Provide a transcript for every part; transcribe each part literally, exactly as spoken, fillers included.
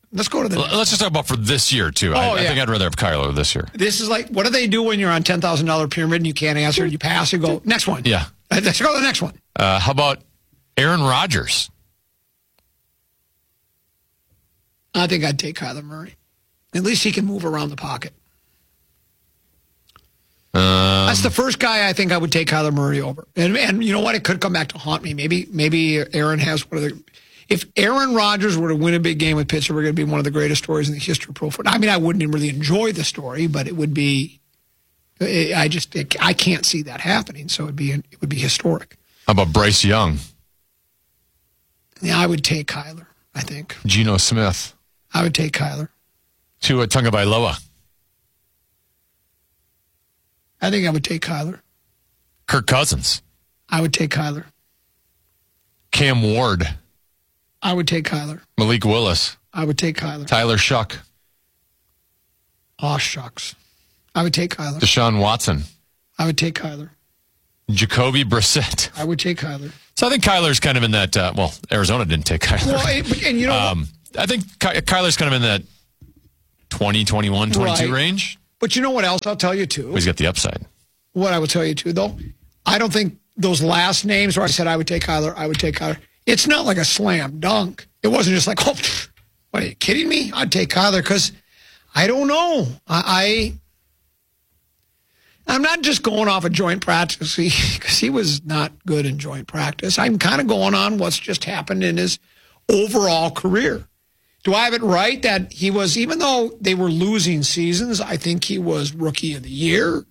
Let's go to the. Let's just talk about for this year too. Oh, I, I yeah. think I'd rather have Kyler this year. This is like, what do they do when you're on ten thousand dollar pyramid and you can't answer? You pass. You go next one. Yeah. Let's go to the next one. Uh, how about Aaron Rodgers? I think I'd take Kyler Murray. At least he can move around the pocket. Um, That's the first guy I think I would take Kyler Murray over. And and you know what? It could come back to haunt me. Maybe maybe Aaron has one of the. If Aaron Rodgers were to win a big game with Pittsburgh, it would be one of the greatest stories in the history of pro football. I mean, I wouldn't really enjoy the story, but it would be. I just it, I can't see that happening. So it'd be it would be historic. How about Bryce Young? Yeah, I would take Kyler. I think Geno Smith. I would take Kyler. Tua Tagovailoa. I think I would take Kyler. Kirk Cousins. I would take Kyler. Cam Ward. I would take Kyler. Malik Willis. I would take Kyler. Tyler Shuck. Oh, shucks. I would take Kyler. Deshaun Watson. I would take Kyler. Jacoby Brissett. I would take Kyler. So I think Kyler's kind of in that, uh, well, Arizona didn't take Kyler. Well, it, and you know, um, I think Ky- Kyler's kind of in that twenty, twenty-one, twenty-two Right. range. but you know what else I'll tell you too? He's got the upside. What I will tell you too, though, I don't think those last names where I said I would take Kyler, I would take Kyler. It's not like a slam dunk. It wasn't just like, oh, what, are you kidding me? I'd take Kyler because I don't know. I, I I'm not just going off of joint practice because he was not good in joint practice. I'm kind of going on what's just happened in his overall career. Do I have it right that he was, even though they were losing seasons, I think he was Rookie of the Year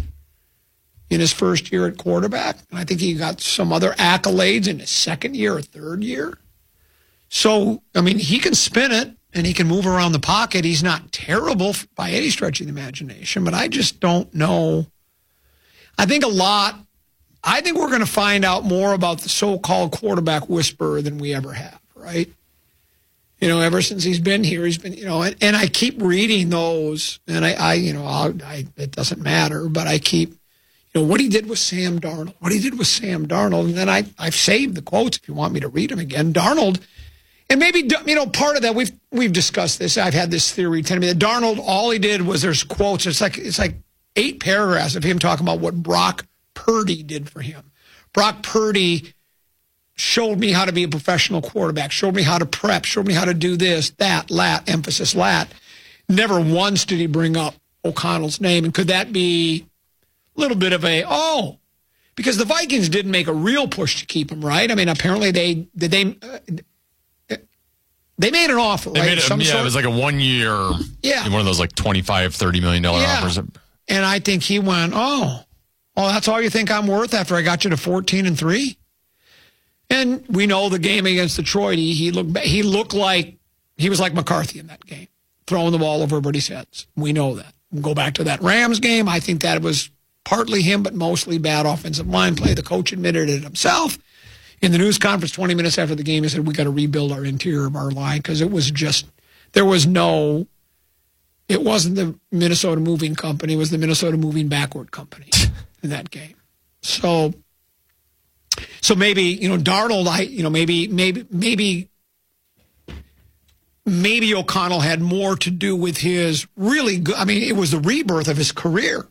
in his first year at quarterback. And I think he got some other accolades in his second year or third year. So, I mean, he can spin it and he can move around the pocket. He's not terrible by any stretch of the imagination, but I just don't know. I think a lot, I think we're going to find out more about the so-called quarterback whisperer than we ever have, right? You know, ever since he's been here, he's been, you know, and, and I keep reading those, and I, I you know, I'll, I, it doesn't matter, but I keep, you know, what he did with Sam Darnold, what he did with Sam Darnold, and then I, I've saved the quotes if you want me to read them again. Darnold, and maybe, you know, part of that, we've we've discussed this. I've had this theory telling me that Darnold, all he did was there's quotes. It's like it's like eight paragraphs of him talking about what Brock Purdy did for him. Brock Purdy showed me how to be a professional quarterback, showed me how to prep, showed me how to do this, that, lat, emphasis, lat. Never once did he bring up O'Connell's name. And could that be a little bit of a, oh, because the Vikings didn't make a real push to keep him, right? I mean, apparently they, did they, uh, they made an offer, They right? made it, Some yeah, sort? it was like a one year, Yeah. one of those like twenty-five, thirty million dollars Yeah. offers. And I think he went, oh, oh, that's all you think I'm worth after I got you to fourteen and three? And we know the game against Detroit, he, he looked he looked like he was like McCarthy in that game, throwing the ball over everybody's heads. We know that. We'll go back to that Rams game. I think that was partly him, but mostly bad offensive line play. The coach admitted it himself. In the news conference twenty minutes after the game, he said, we got to rebuild our interior of our line because it was just, there was no, it wasn't the Minnesota Moving Company. It was the Minnesota Moving Backward Company in that game. So, so maybe, you know, Darnold, I, you know, maybe, maybe, maybe, maybe O'Connell had more to do with his really good, I mean, it was the rebirth of his career.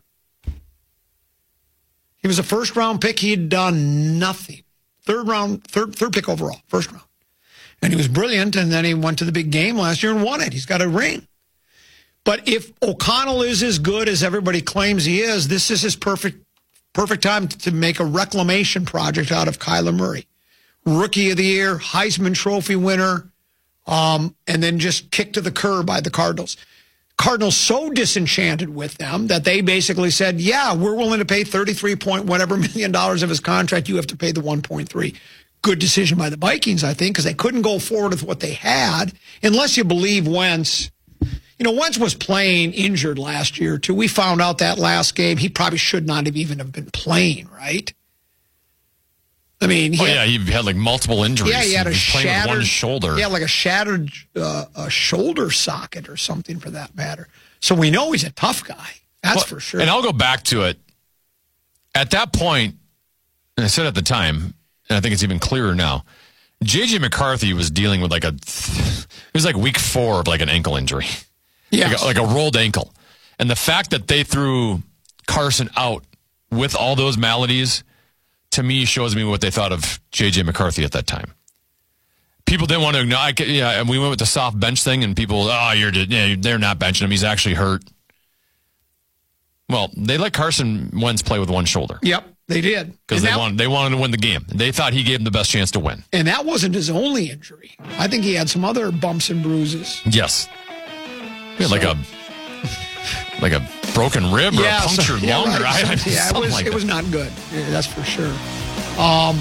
He was a first round pick. He had done nothing. Third round, third, third pick overall, first round. And he was brilliant. And then he went to the big game last year and won it. He's got a ring. But if O'Connell is as good as everybody claims he is, this is his perfect perfect time to make a reclamation project out of Kyler Murray. Rookie of the Year, Heisman Trophy winner, um, and then just kicked to the curb by the Cardinals. Cardinals so disenchanted with them that they basically said, yeah, we're willing to pay thirty-three point whatever million dollars of his contract. You have to pay the one point three. Good decision by the Vikings, I think, because they couldn't go forward with what they had unless you believe Wentz. You know, Wentz was playing injured last year, too. We found out that last game. He probably should not have even have been playing, right? I mean, he Oh, had, yeah, he had like multiple injuries. yeah, he had a was playing with shattered one shoulder. Yeah, like a shattered uh, a shoulder socket or something for that matter. So we know he's a tough guy. That's Well, for sure. And I'll go back to it. At that point, and I said at the time, and I think it's even clearer now, J J McCarthy was dealing with like a, it was like week four of like an ankle injury. Yeah. Like, like a rolled ankle. And the fact that they threw Carson out with all those maladies, to me, shows me what they thought of J J McCarthy at that time. People didn't want to acknowledge, yeah, and we went with the soft bench thing, and people, oh, you're, yeah, they're not benching him. He's actually hurt. Well, they let Carson Wentz play with one shoulder. Yep, they did. Because they, wanted, they wanted to win the game. They thought he gave them the best chance to win. And that wasn't his only injury. I think he had some other bumps and bruises. Yes. He had so. like a like a broken rib or yeah, a punctured so, yeah, lung. Right, or I, so, yeah, it was, like it was not good. Yeah, that's for sure. Um,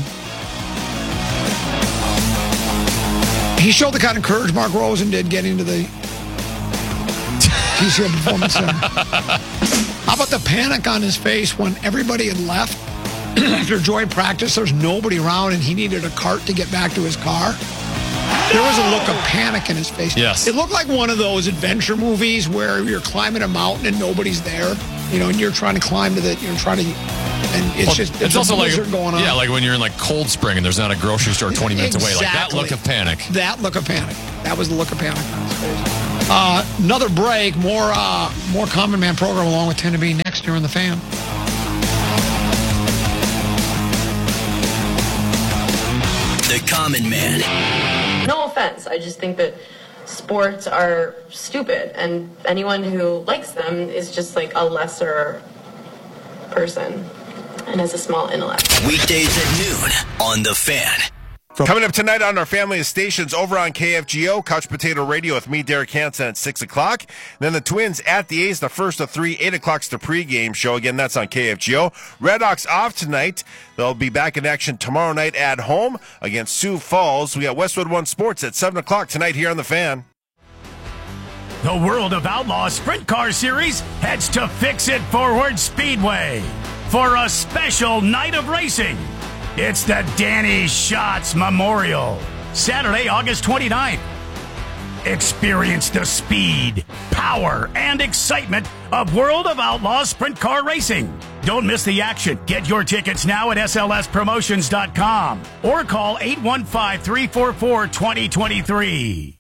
he showed the kind of courage Mark Rosen did getting to the T C L Performance Center. How about the panic on his face when everybody had left after joint practice? There's nobody around, and he needed a cart to get back to his car. There was a look of panic in his face. Yes. It looked like one of those adventure movies where you're climbing a mountain and nobody's there, you know, and you're trying to climb to the, you're trying to, and it's well, just, it's, it's also like, going on. Yeah, like when you're in like Cold Spring and there's not a grocery store twenty minutes exactly. away. Like that look of panic. That look of panic. That was the look of panic on his face. Uh, another break, more, uh, more Common Man program along with ten to be next year on The Fan. The Common Man. No offense, I just think that sports are stupid, and anyone who likes them is just like a lesser person and has a small intellect. Weekdays at noon on The Fan. Coming up tonight on our family of stations over on K F G O, Couch Potato Radio with me, Derek Hansen, at six o'clock. Then the Twins at the A's, the first of three, eight o'clock's the pregame show. Again, that's on K F G O. Red Hawks off tonight. They'll be back in action tomorrow night at home against Sioux Falls. We got Westwood One Sports at seven o'clock tonight here on The Fan. The World of Outlaw Sprint Car Series heads to Fix It Forward Speedway for a special night of racing. It's the Danny Schatz Memorial, Saturday, August twenty-ninth. Experience the speed, power, and excitement of World of Outlaw Sprint Car Racing. Don't miss the action. Get your tickets now at S L S promotions dot com or call eight one five, three four four, two zero two three.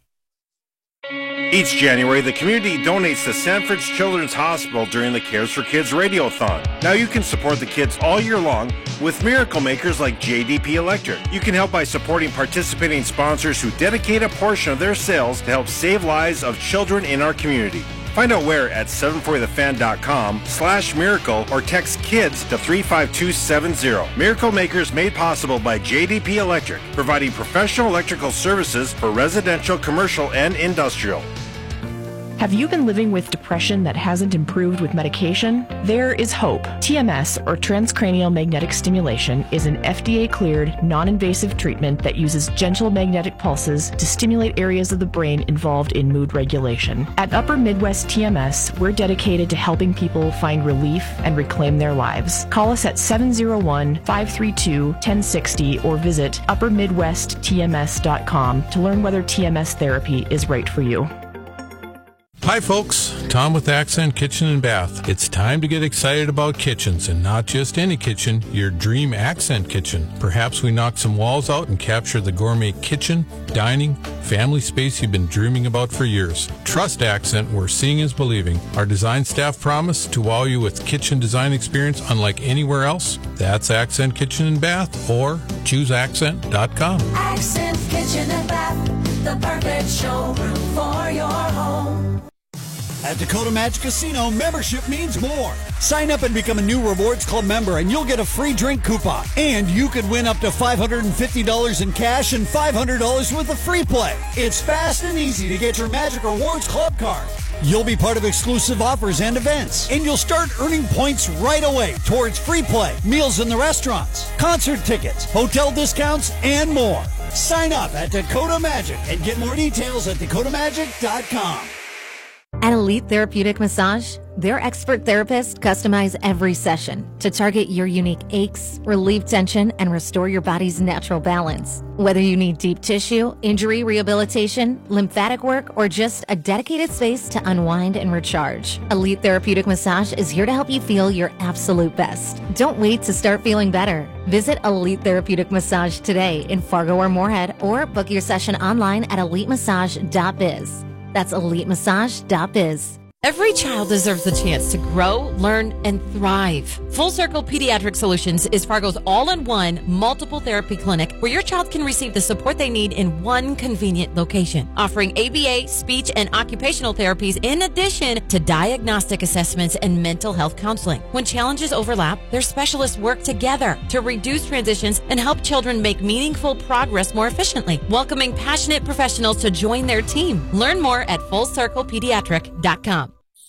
Each January, the community donates to Sanford's Children's Hospital during the Cares for Kids Radiothon. Now you can support the kids all year long with miracle makers like J D P Electric. You can help by supporting participating sponsors who dedicate a portion of their sales to help save lives of children in our community. Find out where at seven forty the fan dot com slash miracle or text KIDS to three five two seven zero. Miracle Makers made possible by J D P Electric, providing professional electrical services for residential, commercial, and industrial. Have you been living with depression that hasn't improved with medication? There is hope. T M S, or transcranial magnetic stimulation, is an F D A-cleared, non-invasive treatment that uses gentle magnetic pulses to stimulate areas of the brain involved in mood regulation. At Upper Midwest T M S, we're dedicated to helping people find relief and reclaim their lives. Call us at seven zero one, five three two, one zero six zero or visit upper midwest t m s dot com to learn whether T M S therapy is right for you. Hi folks, Tom with Accent Kitchen and Bath. It's time to get excited about kitchens, and not just any kitchen, your dream Accent kitchen. Perhaps we knock some walls out and capture the gourmet kitchen, dining, family space you've been dreaming about for years. Trust Accent, where seeing is believing. Our design staff promise to wow you with kitchen design experience unlike anywhere else. That's Accent Kitchen and Bath, or choose accent dot com. Accent Kitchen and Bath, the perfect showroom for your home. At Dakota Magic Casino, membership means more. Sign up and become a new Rewards Club member, and you'll get a free drink coupon. And you could win up to five hundred fifty dollars in cash and five hundred dollars worth of free play. It's fast and easy to get your Magic Rewards Club card. You'll be part of exclusive offers and events, and you'll start earning points right away towards free play, meals in the restaurants, concert tickets, hotel discounts, and more. Sign up at Dakota Magic and get more details at dakota magic dot com. At Elite Therapeutic Massage, their expert therapists customize every session to target your unique aches, relieve tension, and restore your body's natural balance. Whether you need deep tissue, injury rehabilitation, lymphatic work, or just a dedicated space to unwind and recharge, Elite Therapeutic Massage is here to help you feel your absolute best. Don't wait to start feeling better. Visit Elite Therapeutic Massage today in Fargo or Moorhead, or book your session online at elite massage dot biz. That's elite massage dot biz. Every child deserves the chance to grow, learn, and thrive. Full Circle Pediatric Solutions is Fargo's all-in-one multiple therapy clinic where your child can receive the support they need in one convenient location, offering A B A, speech, and occupational therapies in addition to diagnostic assessments and mental health counseling. When challenges overlap, their specialists work together to reduce transitions and help children make meaningful progress more efficiently, welcoming passionate professionals to join their team. Learn more at full circle pediatric dot com.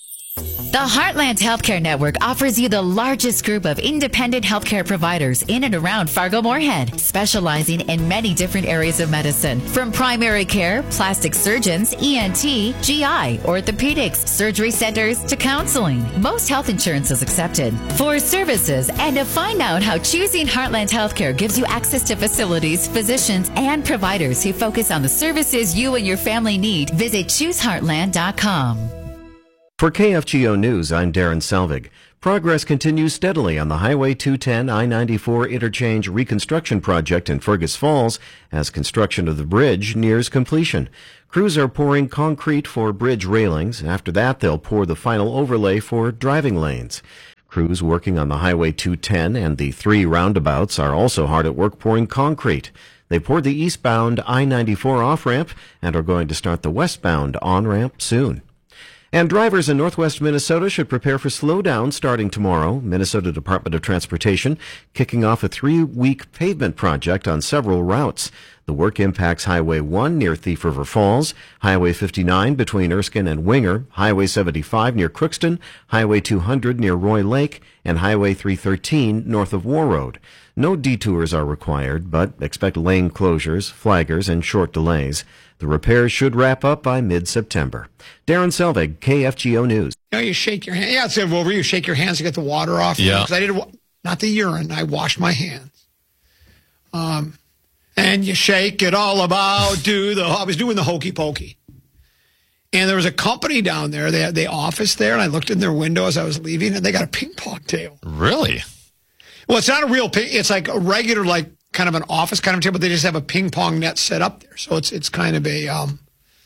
The Heartland Healthcare Network offers you the largest group of independent healthcare providers in and around Fargo-Moorhead, specializing in many different areas of medicine, from primary care, plastic surgeons, E N T, G I, orthopedics, surgery centers, to counseling. Most health insurance is accepted. For services and to find out how choosing Heartland Healthcare gives you access to facilities, physicians, and providers who focus on the services you and your family need, visit choose heartland dot com. For K F G O News, I'm Darren Selvig. Progress continues steadily on the Highway two ten I ninety-four interchange reconstruction project in Fergus Falls as construction of the bridge nears completion. Crews are pouring concrete for bridge railings. After that, they'll pour the final overlay for driving lanes. Crews working on the Highway two ten and the three roundabouts are also hard at work pouring concrete. They poured the eastbound I ninety-four off-ramp and are going to start the westbound on-ramp soon. And drivers in northwest Minnesota should prepare for slowdown starting tomorrow. Minnesota Department of Transportation kicking off a three-week pavement project on several routes. The work impacts Highway one near Thief River Falls, Highway fifty-nine between Erskine and Winger, Highway seventy-five near Crookston, Highway two hundred near Roy Lake, and Highway three thirteen north of War Road. No detours are required, but expect lane closures, flaggers, and short delays. The repairs should wrap up by mid-September. Darren Selvig, K F G O News. You know, you shake your hand. Yeah, it's over. You shake your hands to get the water off. Yeah. Because I did not the urine. I washed my hands. Um, and you shake it all about. Do the. I was doing the hokey pokey. And there was a company down there. They had the office there, and I looked in their window as I was leaving, and they got a ping pong table. Really? Well, it's not a real ping. It's like a regular, like kind of an office kind of table. They just have a ping pong net set up there, so it's it's kind of a. Um,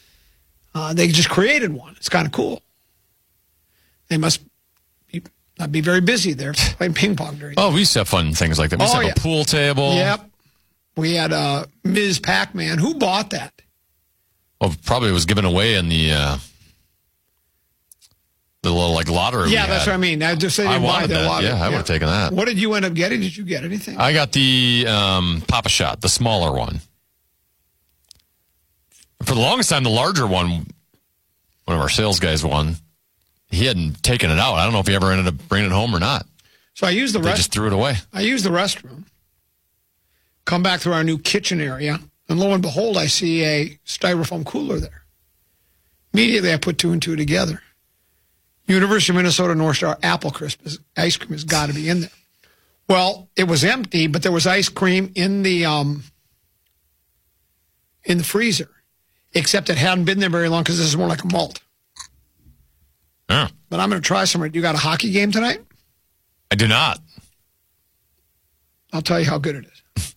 uh, they just created one. It's kind of cool. They must be, not be very busy there playing ping pong during. Oh, we used to have fun things like that. We used oh, to have yeah. a pool table. Yep. We had uh, Miz Pac-Man. Who bought that? Well, probably was given away in the uh, the little like lottery. Yeah, we that's had. what I mean. I just say I buy wanted the that. lottery. Yeah, I would have taken that. What did you end up getting? Did you get anything? I got the um, Pop-A-Shot, the smaller one. For the longest time, the larger one, one of our sales guys won. He hadn't taken it out. I don't know if he ever ended up bringing it home or not. So I used the They rest. just threw it away. I used the restroom. Come back through our new kitchen area, and lo and behold, I see a styrofoam cooler there. Immediately, I put two and two together. University of Minnesota North Star Apple Crisp is, ice cream has got to be in there. Well, it was empty, but there was ice cream in the um, in the freezer, except it hadn't been there very long because this is more like a malt. Yeah. But I'm going to try some. You got a hockey game tonight? I do not. I'll tell you how good it is.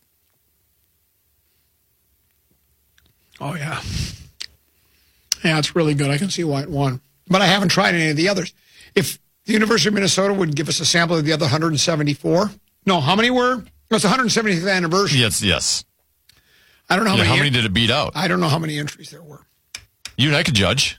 Oh, yeah. Yeah, it's really good. I can see why it won. But I haven't tried any of the others. If the University of Minnesota would give us a sample of the other one hundred seventy-four. No, how many were? It was the one hundred seventieth anniversary. Yes, yes. I don't know how yeah, many. How many did it beat out? I don't know how many entries there were. You and I could judge.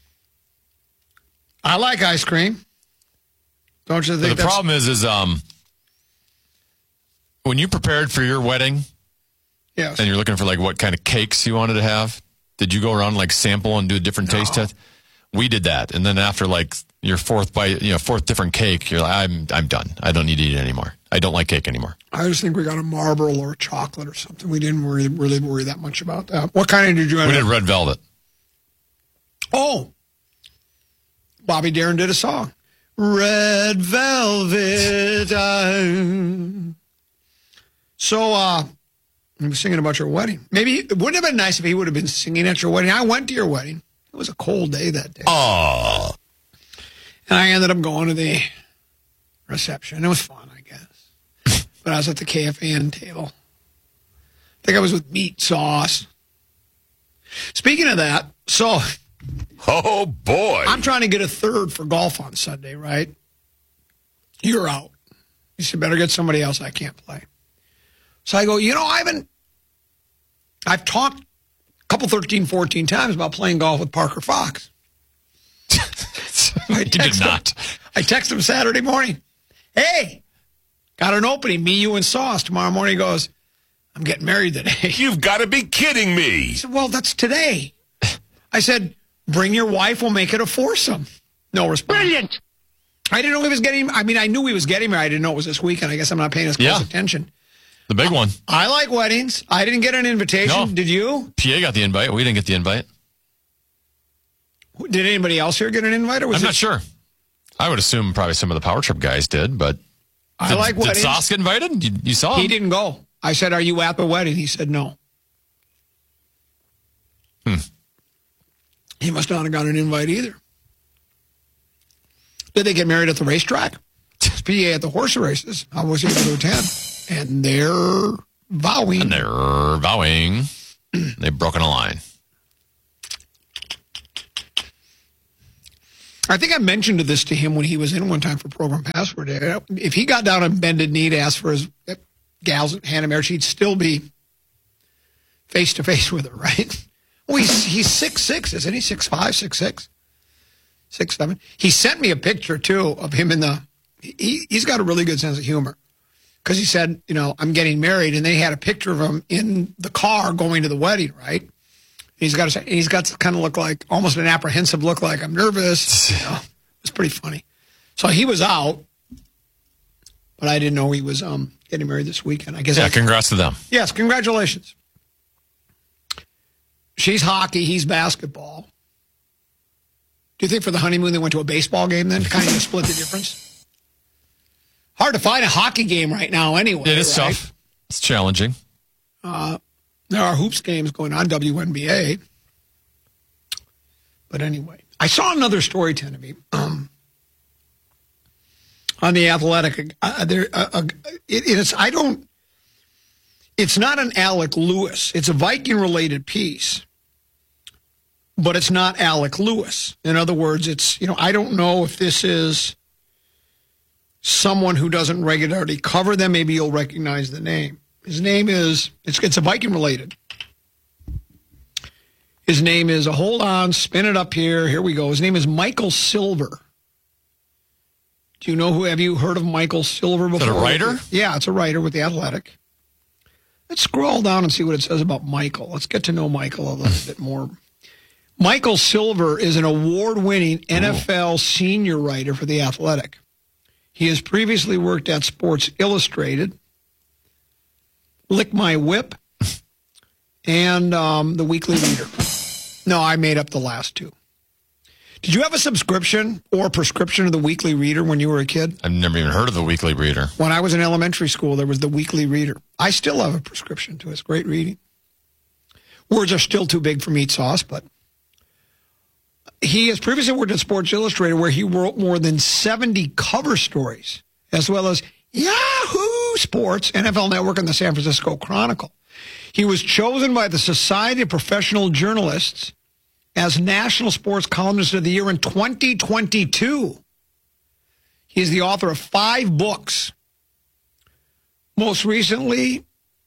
I like ice cream. Don't you think? The that's... problem is, is um, when you prepared for your wedding, yes, and you're looking for like what kind of cakes you wanted to have, did you go around like sample and do a different No. taste test? We did that, and then after like your fourth bite, you know, fourth different cake, you're like, I'm I'm done. I don't need to eat it anymore. I don't like cake anymore. I just think we got a Marlboro or a chocolate or something. We didn't really, really worry that much about that. What kind did you? We end did up- red velvet. Oh, Bobby Darin did a song. Red Velvet. I... So, uh, he was singing about your wedding. Maybe it wouldn't have been nice if he would have been singing at your wedding. I went to your wedding. It was a cold day that day. Oh. And I ended up going to the reception. It was fun, I guess. But I was at the K F A N table. I think I was with Meat Sauce. Speaking of that, so... Oh, boy. I'm trying to get a third for golf on Sunday, right? You're out. You said, better get somebody else. I can't play. So I go, you know, I haven't... I've talked a couple thirteen, fourteen times about playing golf with Parker Fox. I you did not. Him, I text him Saturday morning. Hey, got an opening, me, you, and Sauce. Tomorrow morning he goes, I'm getting married today. You've got to be kidding me. I said, well, that's today. I said, bring your wife, we'll make it a foursome. No response. Brilliant. I didn't know he was getting, I mean, I knew he was getting married. I didn't know it was this weekend. I guess I'm not paying as close Yeah. attention. The big one. I like weddings. I didn't get an invitation. No. Did you? P A got the invite. We didn't get the invite. Did anybody else here get an invite? Or was I'm it, not sure. I would assume probably some of the Power Trip guys did, but I did, like did weddings. Sauce get invited? You, you saw him. He didn't go. I said, are you at the wedding? He said, no. Hmm. He must not have got an invite either. Did they get married at the racetrack? P A at the horse races. I was able to attend. And they're vowing. And they're vowing. They've broken a line. I think I mentioned this to him when he was in one time for Program Password Day. If he got down on bended knee to ask for his gal's hand in marriage, he'd still be face to face with her, right? Well, he's he's six six, isn't he? Six five, six six, six seven. He sent me a picture too of him in the. He he's got a really good sense of humor because he said, you know, I'm getting married, and they had a picture of him in the car going to the wedding, right? He's got a, he's got to kind of look like almost an apprehensive look, like I'm nervous. You know, it's pretty funny. So he was out, but I didn't know he was um, getting married this weekend. I guess. Yeah, I, congrats to them. Yes, congratulations. She's hockey, he's basketball. Do you think for the honeymoon they went to a baseball game then to kind of split the difference? Hard to find a hockey game right now anyway. It is right? tough. It's challenging. Uh, there are hoops games going on, W N B A. But anyway, I saw another story, Teneby, um, on the Athletic. Uh, there, uh, uh, it, it's I don't. It's not an Alec Lewis. It's a Viking-related piece, but it's not Alec Lewis. In other words, it's, you know, I don't know if this is someone who doesn't regularly cover them. Maybe you'll recognize the name. His name is, it's, it's a Viking-related. His name is, uh, hold on, spin it up here. Here we go. His name is Michael Silver. Do you know who, have you heard of Michael Silver before? Is it a writer? Yeah, it's a writer with The Athletic. Let's scroll down and see what it says about Michael. Let's get to know Michael a little bit more. Michael Silver is an award-winning N F L senior writer for The Athletic. He has previously worked at Sports Illustrated, Lick My Whip, and um, The Weekly Reader. No, I made up the last two. Did you have a subscription or prescription of The Weekly Reader when you were a kid? I've never even heard of The Weekly Reader. When I was in elementary school, there was The Weekly Reader. I still have a prescription to it. It's great reading. Words are still too big for Meat Sauce, but he has previously worked at Sports Illustrated, where he wrote more than seventy cover stories, as well as Yahoo Sports, N F L Network, and the San Francisco Chronicle. He was chosen by the Society of Professional Journalists as National Sports Columnist of the Year in twenty twenty-two. He is the author of five books. Most recently,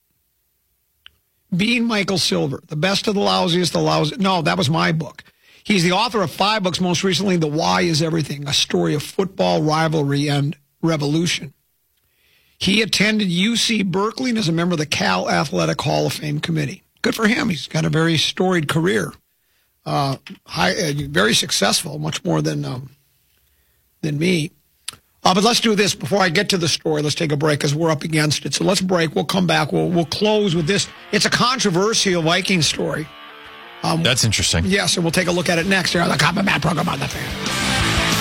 Being Michael Silver, The Best of the Lousiest, the Lousy. No, that was my book. He's the author of five books, most recently, The Why is Everything, a story of football, rivalry, and revolution. He attended U C Berkeley and is a member of the Cal Athletic Hall of Fame Committee. Good for him. He's got a very storied career. Uh, high, uh, very successful, much more than um, than me. Uh, but let's do this before I get to the story. Let's take a break because we're up against it. So let's break. We'll come back. We'll we'll close with this. It's a controversial Viking story. Um, That's interesting. Yes, and we'll take a look at it next here on the Common Man program on the Fan.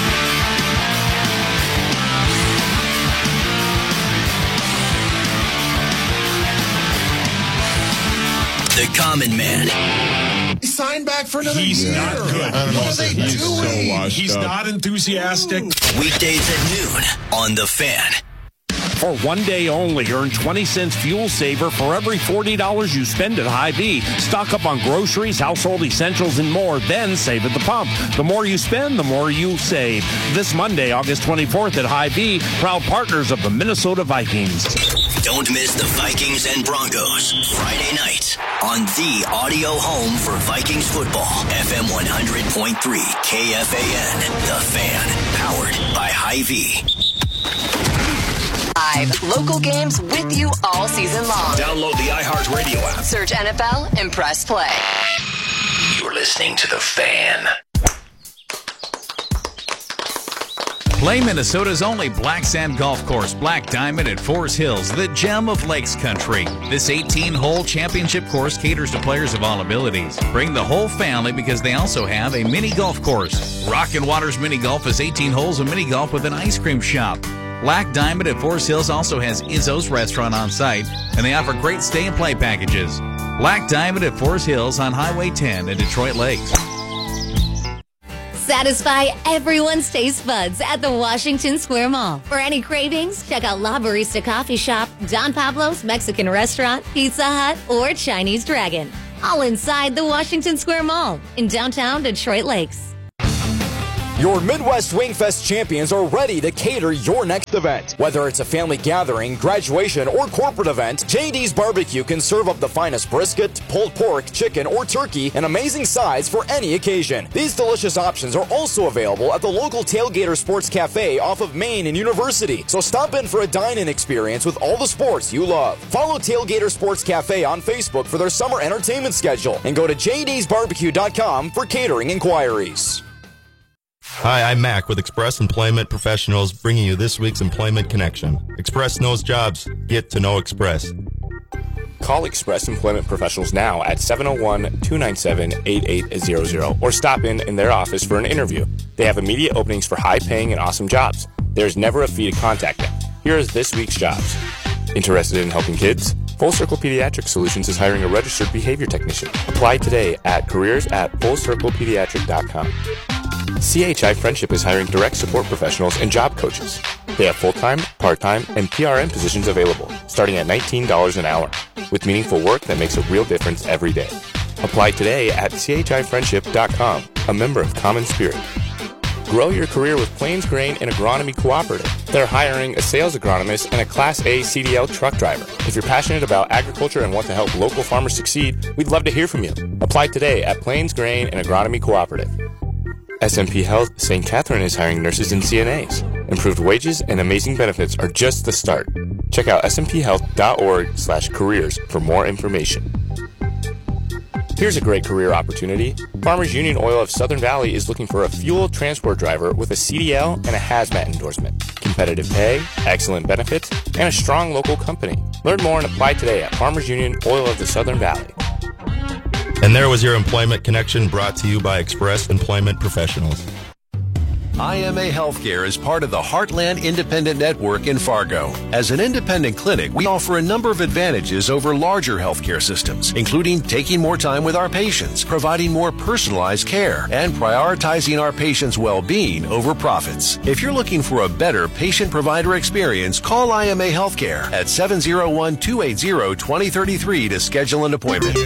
The Common Man. He signed back for another He's year. not good. I don't know. What are they He's doing? so washed He's up. not enthusiastic. Weekdays at noon on The Fan. For one day only, earn twenty cents fuel saver for every forty dollars you spend at Hy-Vee. Stock up on groceries, household essentials, and more, then save at the pump. The more you spend, the more you save. This Monday, August twenty-fourth at Hy-Vee, proud partners of the Minnesota Vikings. Don't miss the Vikings and Broncos Friday night on the audio home for Vikings football. F M one hundred point three K F A N. The Fan. Powered by Hy-Vee. Live local games with you all season long. Download the iHeartRadio app. Search N F L and press play. You're listening to The Fan. Play Minnesota's only black sand golf course, Black Diamond at Forest Hills, the gem of Lakes Country. This eighteen-hole championship course caters to players of all abilities. Bring the whole family because they also have a mini golf course. Rockin' Waters Mini Golf is eighteen holes of mini golf with an ice cream shop. Black Diamond at Forest Hills also has Izzo's restaurant on site, and they offer great stay and play packages. Black Diamond at Forest Hills on Highway ten in Detroit Lakes. Satisfy everyone's taste buds at the Washington Square Mall. For any cravings, check out La Barista Coffee Shop, Don Pablo's Mexican Restaurant, Pizza Hut, or Chinese Dragon. All inside the Washington Square Mall in downtown Detroit Lakes. Your Midwest Wingfest champions are ready to cater your next event. Whether it's a family gathering, graduation, or corporate event, J D's Barbecue can serve up the finest brisket, pulled pork, chicken, or turkey in amazing size for any occasion. These delicious options are also available at the local Tailgater Sports Cafe off of Main and University. So stop in for a dine-in experience with all the sports you love. Follow Tailgater Sports Cafe on Facebook for their summer entertainment schedule and go to j d's barbecue dot com for catering inquiries. Hi, I'm Mac with Express Employment Professionals, bringing you this week's Employment Connection. Express knows jobs. Get to know Express. Call Express Employment Professionals now at seven oh one, two nine seven, eight eight zero zero or stop in in their office for an interview. They have immediate openings for high-paying and awesome jobs. There's never a fee to contact them. Here is this week's jobs. Interested in helping kids? Full Circle Pediatric Solutions is hiring a registered behavior technician. Apply today at careers at full circle pediatric dot com. C H I Friendship is hiring direct support professionals and job coaches. They have full-time, part-time, and P R N positions available, starting at nineteen dollars an hour, with meaningful work that makes a real difference every day. Apply today at c h i friendship dot com, a member of Common Spirit. Grow your career with Plains Grain and Agronomy Cooperative. They're hiring a sales agronomist and a Class A C D L truck driver. If you're passionate about agriculture and want to help local farmers succeed, we'd love to hear from you. Apply today at Plains Grain and Agronomy Cooperative. S M P Health Saint Catherine is hiring nurses and C N As. Improved wages and amazing benefits are just the start. Check out s m p health dot org slash careers for more information. Here's a great career opportunity. Farmers Union Oil of Southern Valley is looking for a fuel transport driver with a C D L and a hazmat endorsement. Competitive pay, excellent benefits, and a strong local company. Learn more and apply today at Farmers Union Oil of the Southern Valley. And there was your Employment Connection, brought to you by Express Employment Professionals. I M A Healthcare is part of the Heartland Independent Network in Fargo. As an independent clinic, we offer a number of advantages over larger healthcare systems, including taking more time with our patients, providing more personalized care, and prioritizing our patients' well-being over profits. If you're looking for a better patient-provider experience, call I M A Healthcare at seven oh one, two eight zero, two oh three three to schedule an appointment.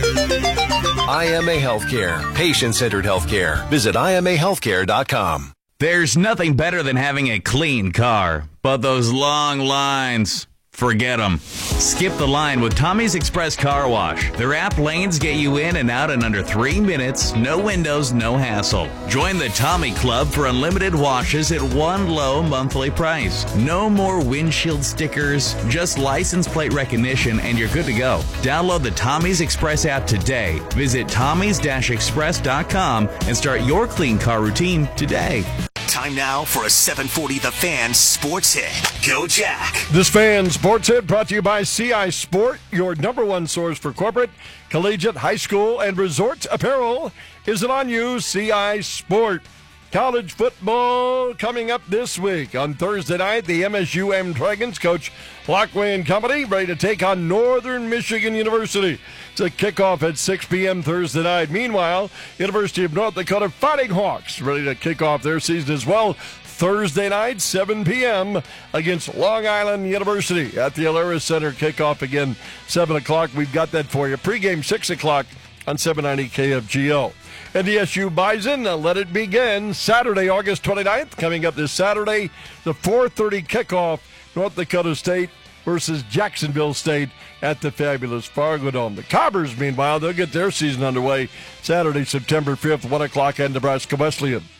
I M A Healthcare, patient-centered healthcare. Visit I M A healthcare dot com. There's nothing better than having a clean car, but those long lines, forget them. Skip the line with Tommy's Express Car Wash. Their app lanes get you in and out in under three minutes, no windows, no hassle. Join the Tommy Club for unlimited washes at one low monthly price. No more windshield stickers, just license plate recognition, and you're good to go. Download the Tommy's Express app today. Visit tommys dash express dot com and start your clean car routine today. Time now for a seven forty The Fan Sports Hit. Go Jack. This Fan Sports Hit brought to you by C I Sport, your number one source for corporate, collegiate, high school, and resort apparel. Is it on you, C I Sport? College football coming up this week. On Thursday night, the M S U M Dragons coach Lockway and company ready to take on Northern Michigan University. to kick off at six p.m. Thursday night. Meanwhile, University of North Dakota Fighting Hawks ready to kick off their season as well. Thursday night, seven p.m. against Long Island University at the Alerus Center. Kickoff again, seven o'clock. We've got that for you. Pregame, six o'clock on seven ninety K F G O. N D S U Bison, uh, let it begin. Saturday, August twenty-ninth, coming up this Saturday, the four thirty kickoff, North Dakota State versus Jacksonville State at the fabulous Fargo Dome. The Cobbers, meanwhile, they'll get their season underway Saturday, September fifth, one o'clock at Nebraska Wesleyan.